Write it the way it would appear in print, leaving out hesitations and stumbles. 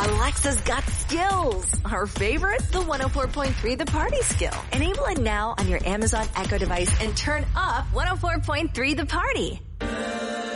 Alexa's got skills. Our favorite, the 104.3 The Party skill. Enable it now on your Amazon Echo device and turn up 104.3 The Party.